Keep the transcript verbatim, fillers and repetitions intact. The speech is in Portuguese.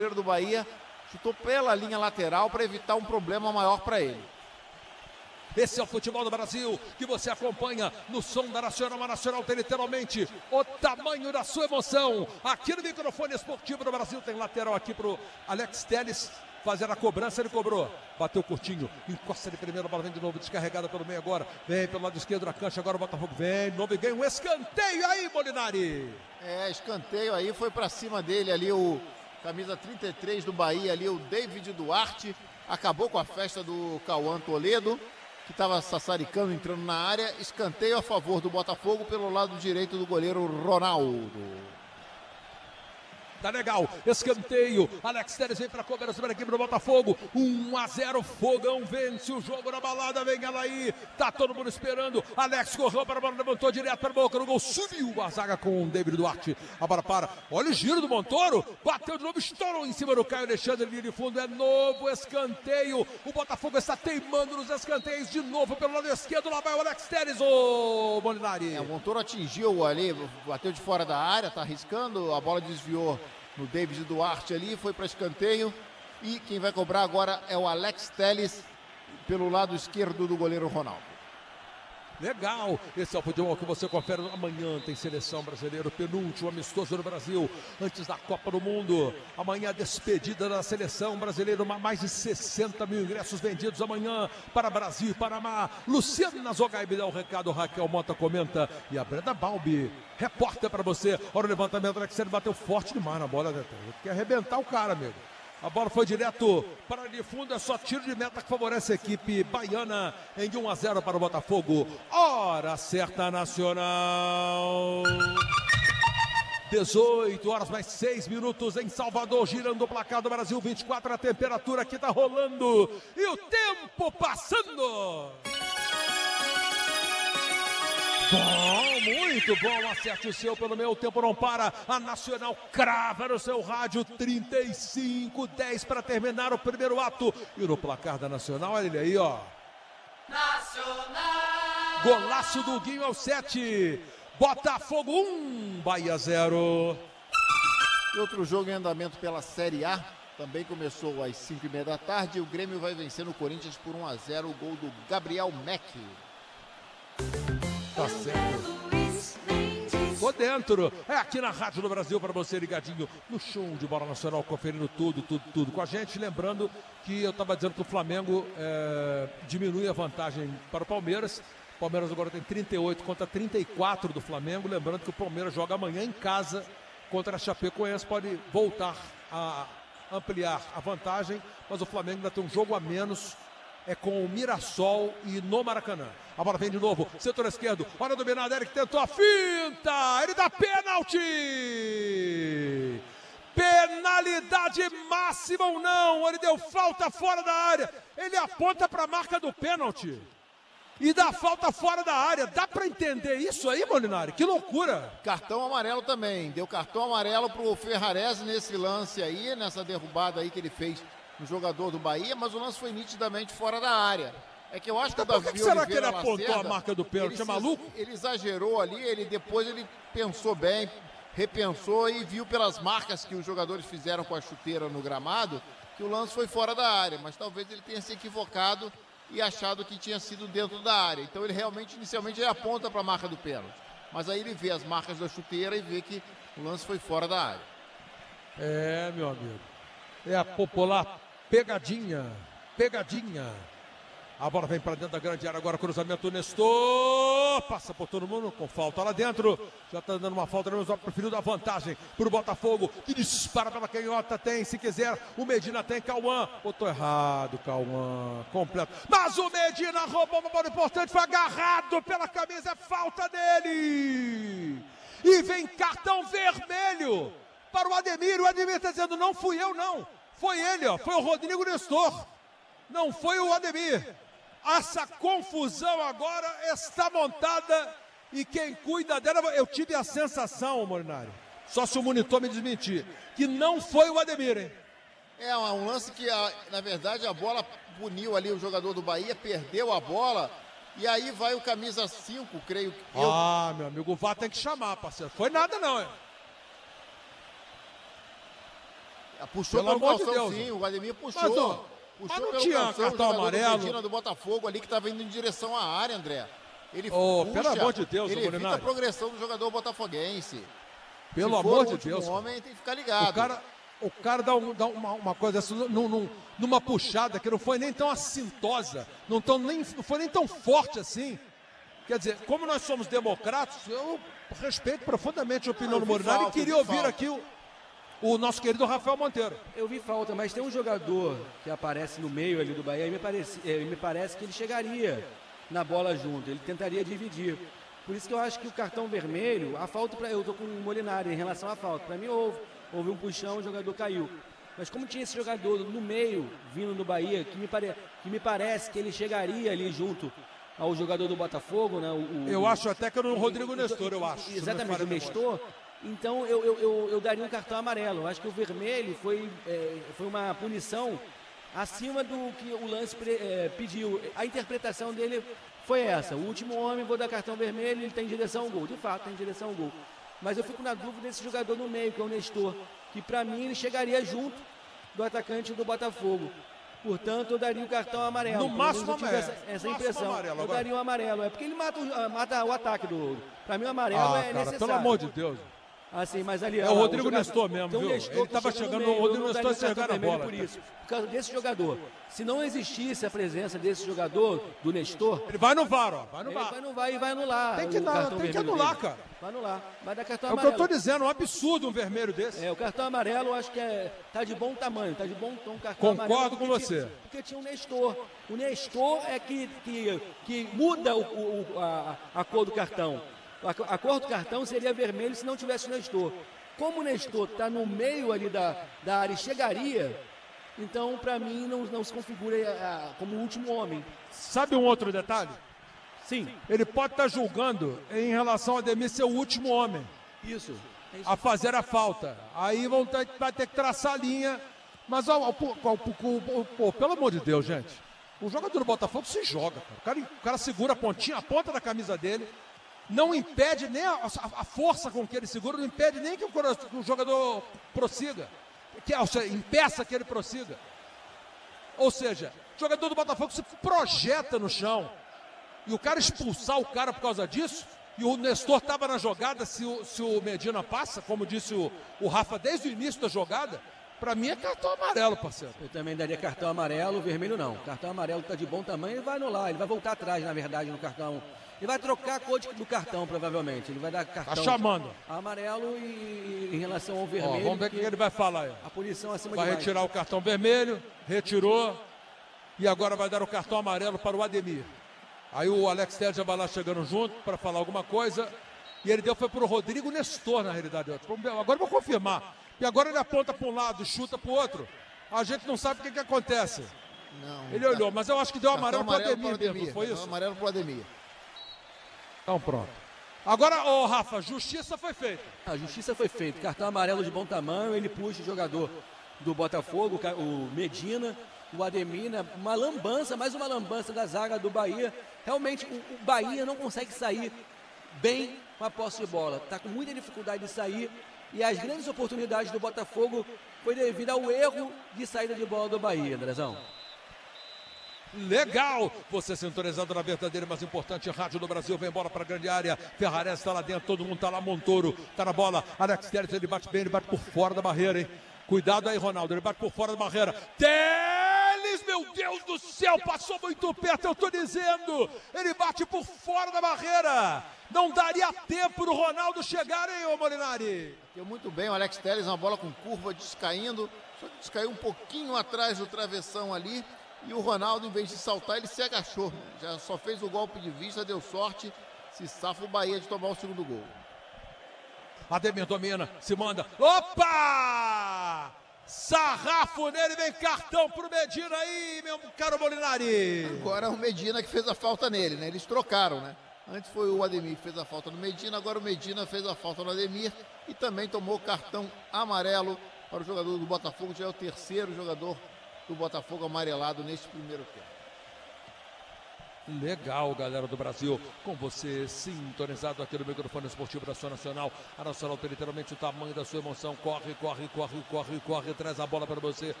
do Bahia chutou pela linha lateral para evitar um problema maior para ele. Esse é o futebol do Brasil que você acompanha no som da Nacional. A Nacional tem literalmente o tamanho da sua emoção. Aqui no microfone esportivo do Brasil tem lateral aqui pro Alex Telles fazer a cobrança, ele cobrou, bateu curtinho, encosta de primeira, bola vem de novo, descarregada pelo meio agora, vem pelo lado esquerdo da cancha, agora o Botafogo vem, de novo e ganha um escanteio aí, Molinari. É, escanteio aí, foi para cima dele ali o camisa trinta e três do Bahia ali, o David Duarte, acabou com a festa do Cauã Toledo, que estava sassaricando, entrando na área. Escanteio a favor do Botafogo pelo lado direito do goleiro Ronaldo. Tá legal, escanteio, Alex Telles vem pra cobrança para a equipe do Botafogo, um a zero, Fogão vence o jogo na balada, vem ela aí, tá todo mundo esperando, Alex correu para a bola, levantou direto para a boca, no gol, subiu a zaga com o David Duarte, a bola para, olha o giro do Montoro, bateu de novo, estourou em cima do Caio Alexandre, linha de fundo, é novo escanteio, o Botafogo está teimando nos escanteios, de novo pelo lado esquerdo, lá vai o Alex Telles, ô Molinari. É, o Montoro atingiu ali, bateu de fora da área, tá arriscando, a bola desviou no David Duarte ali, foi para escanteio, e quem vai cobrar agora é o Alex Telles pelo lado esquerdo do goleiro Ronaldo. Legal, esse é o futebol que você confere. Amanhã tem seleção brasileira, penúltimo amistoso no Brasil, antes da Copa do Mundo. Amanhã a despedida da seleção brasileira, mais de sessenta mil ingressos vendidos amanhã para Brasil e Panamá. Luciana Zogai me dá o recado, Raquel Mota comenta, e a Brenda Balbi, repórter para você. Olha o levantamento, Alex Telles bateu forte demais na bola, né? Quer arrebentar o cara, amigo. A bola foi direto para de fundo, é só tiro de meta que favorece a equipe baiana em um a zero para o Botafogo. Hora certa, Nacional. dezoito horas mais seis minutos em Salvador, girando o placar do Brasil, vinte e quatro, a temperatura aqui tá rolando e o tempo passando. Bom, muito bom, acerte o seu pelo meu, o tempo não para, a Nacional crava no seu rádio, trinta e cinco dez para terminar o primeiro ato, e no placar da Nacional, olha ele aí, ó. Nacional! Golaço do Guinho aos sete, Botafogo um, Bahia zero. E outro jogo em andamento pela Série A, também começou às cinco e meia da tarde, o Grêmio vai vencer o Corinthians por um a zero, o gol do Gabriel Mack. Tá certo. Tô dentro. É aqui na Rádio do Brasil para você ligadinho no show de bola nacional, conferindo tudo, tudo, tudo com a gente. Lembrando que eu tava dizendo que o Flamengo é, diminui a vantagem para o Palmeiras. O Palmeiras agora tem trinta e oito contra trinta e quatro do Flamengo. Lembrando que o Palmeiras joga amanhã em casa contra a Chapecoense. Pode voltar a ampliar a vantagem, mas o Flamengo ainda tem um jogo a menos. É com o Mirassol e no Maracanã. A bola vem de novo, setor esquerdo, olha o dominado, Eric tentou a finta, ele dá pênalti! Penalidade máxima ou não, ele deu falta fora da área, ele aponta para a marca do pênalti e dá falta fora da área. Dá para entender isso aí, Molinari? Que loucura! Cartão amarelo também, deu cartão amarelo pro Ferrarese nesse lance aí, nessa derrubada aí que ele fez no jogador do Bahia, mas o lance foi nitidamente fora da área. É que eu acho que o Davi Por que, que será Oliveira que ele apontou Lacerda, a marca do pênalti? ele É maluco? Se, ele exagerou ali, ele depois ele pensou bem, repensou e viu pelas marcas que os jogadores fizeram com a chuteira no gramado que o lance foi fora da área, mas talvez ele tenha se equivocado e achado que tinha sido dentro da área. Então ele realmente, inicialmente, ele aponta para a marca do pênalti. Mas aí ele vê as marcas da chuteira e vê que o lance foi fora da área. É, meu amigo. É a popular pegadinha, pegadinha. A bola vem para dentro da grande área, agora cruzamento, Nestor, passa por todo mundo, com falta lá dentro, já está dando uma falta, mas preferiu dar vantagem para o Botafogo, que dispara pela canhota, tem, se quiser, o Medina tem, Cauã, botou errado, Cauã, completo, mas o Medina roubou uma bola importante, foi agarrado pela camisa, é falta dele, e vem cartão vermelho para o Ademir, o Ademir está dizendo, não fui eu não, foi ele, ó, foi o Rodrigo Nestor, não foi o Ademir. Essa confusão agora está montada e quem cuida dela, eu tive a sensação, Molinari, só se o monitor me desmentir, que não foi o Ademir, hein? É um lance que, na verdade, a bola puniu ali o jogador do Bahia, perdeu a bola e aí vai o camisa cinco, creio que... Ah, eu... meu amigo, o V A R tem que chamar, parceiro. Foi nada não, é? Puxou Pelo pelo amor de calção, Deus. sim, o Ademir puxou. Mas, ó, puxou mas não pelo tinha calção, cartão o jogador amarelo. do Medina do Botafogo ali que estava indo em direção à área, André. Ele Oh, puxa, pelo amor de Deus, ele evita Molinari. a progressão do jogador botafoguense. Pelo Se for amor o de último Deus. homem, tem que ficar ligado. O cara, o cara dá, um, dá uma, uma coisa dessa num, num, numa puxada que não foi nem tão assintosa, não, tão, nem, não foi nem tão forte assim. Quer dizer, como nós somos democratas, eu respeito profundamente a opinião Ah, do eu vi Molinari e falta, queria eu vi ouvir falta. aqui o, o nosso querido Rafael Monteiro. Eu vi falta, mas tem um jogador que aparece no meio ali do Bahia e me parece, eh, me parece que ele chegaria na bola junto, ele tentaria dividir. Por isso que eu acho que o cartão vermelho, a falta, pra, eu tô com o Molinari em relação à falta. Para mim houve, houve um puxão, o jogador caiu. Mas como tinha esse jogador no meio, vindo do Bahia, que me, pare, que me parece que ele chegaria ali junto ao jogador do Botafogo, né? O, o, Eu acho até que era o Rodrigo Nestor, eu acho. Exatamente, o Nestor. Então eu, eu, eu, eu daria um cartão amarelo. Eu acho que o vermelho foi, é, foi uma punição acima do que o lance é, pediu. A interpretação dele foi essa. O último homem, vou dar cartão vermelho, ele tem direção ao gol. De fato, tem direção ao gol. Mas eu fico na dúvida desse jogador no meio, que é o Nestor, que para mim ele chegaria junto do atacante do Botafogo. Portanto, eu daria o cartão amarelo. No máximo, eu tive essa, essa máximo impressão. amarelo, eu agora. daria o amarelo. É porque ele mata o, mata o ataque do. Para mim, o amarelo Ah, é cara, necessário. pelo amor de Deus. Assim, mas ali, É o olha lá, Rodrigo jogador- Nestor mesmo, tem um viu? Nestor Ele que tava chega no chegando, meio, o Rodrigo eu não Nestor daria o cartão chegando a vermelho bola. Por isso, por causa desse jogador. Se não existisse a presença desse jogador, do Nestor, Ele vai no V A R, ó. Vai no ele V A R. vai, não vai e vai anular. Tem que o dar- cartão tem que vermelho anular, dele. cara. Vai anular. Vai dar cartão É o que eu amarelo. tô dizendo, um absurdo um vermelho desse. É, o cartão amarelo eu acho que é, tá de bom tamanho, tá de bom tom cartão Concordo amarelo. com porque você. Tinha, porque tinha o Nestor. O Nestor é que, que, que muda o, o- a, a cor do cartão. A, a cor do cartão seria vermelho se não tivesse o Nestor. Como o Nestor está no meio ali da, da área e chegaria, então para mim não, não se configura ah, como o último homem. Sabe um outro detalhe? Sim, Ele pode estar julgando em relação a Ademir ser o último homem isso. É isso. a fazer a falta. Aí vão ter, vai ter que traçar a linha. Mas, ó, ó, pô, pô, pô, pô, pelo amor de Deus, gente. O jogador do Botafogo se joga, cara. O cara, o cara segura a pontinha, a ponta da camisa dele. Não impede nem a, a- a força com que ele segura, não impede nem que o, coro- que o jogador prossiga. Que, ou seja, impeça que ele prossiga. Ou seja, o jogador do Botafogo se projeta no chão. E o cara expulsar o cara por causa disso, e o Nestor estava na jogada, se o, se o Medina passa, como disse o, o Rafa desde o início da jogada, para mim é cartão amarelo, parceiro. Eu também daria cartão amarelo, vermelho não. Cartão amarelo está de bom tamanho, ele vai anular, ele vai voltar atrás, na verdade, no cartão. Ele vai trocar a cor de- do cartão, provavelmente. Ele vai dar cartão Tá chamando. amarelo e, e em relação ao Ó, vermelho. vamos ver o que que ele vai falar aí. A punição acima Vai demais. retirar o cartão vermelho, retirou, e agora vai dar o cartão amarelo para o Ademir. Aí o Alex Telles já vai lá chegando junto para falar alguma coisa, e ele deu foi para o Rodrigo Nestor, na realidade. Agora eu vou confirmar. E agora ele aponta para um lado e chuta para o outro. A gente não sabe o que, que acontece. Não, Ele olhou, mas eu acho que deu cartão amarelo para o amarelo Ademir pro mesmo, foi cartão isso? amarelo pro Ademir. Então pronto. Agora, ô Rafa, justiça foi feita. A justiça foi feita. Cartão amarelo de bom tamanho, ele puxa o jogador do Botafogo, o ca- o Medina, o Ademir, né? Uma lambança, mais uma lambança da zaga do Bahia. Realmente, o, o Bahia não consegue sair bem com a posse de bola. Está com muita dificuldade de sair. E as grandes oportunidades do Botafogo foi devido ao erro de saída de bola do Bahia, Andrezão. Legal! Você sintonizado na verdadeira e mais importante rádio do Brasil. Vem bola para a grande área. Ferrarese está lá dentro, todo mundo está lá. Montoro está na bola. Alex Telles, ele bate bem, ele bate por fora da barreira, hein? Cuidado aí, Ronaldo. Ele bate por fora da barreira. Telles, meu Deus do céu, passou muito perto, eu estou dizendo. Ele bate por fora da barreira. Não daria tempo do Ronaldo chegar, hein, ô Molinari? Deu muito bem o Alex Telles, uma bola com curva descaindo. Só que descaiu um pouquinho atrás do travessão ali. E o Ronaldo, em vez de saltar, ele se agachou. Já só fez o golpe de vista, deu sorte. Se safa o Bahia de tomar o segundo gol. Ademir domina, se manda. Opa! Sarrafo nele, vem cartão pro Medina aí, meu caro Molinari. Agora é o Medina que fez a falta nele, né? Eles trocaram, né? Antes foi o Ademir que fez a falta no Medina, agora o Medina fez a falta no Ademir e também tomou cartão amarelo para o jogador do Botafogo. Já é o terceiro jogador do Botafogo amarelado neste primeiro tempo. Legal, galera do Brasil, com você sintonizado aqui no microfone esportivo da sua Nacional. A Nacional tem literalmente o tamanho da sua emoção. Corre, corre, corre, corre, corre, traz a bola para você.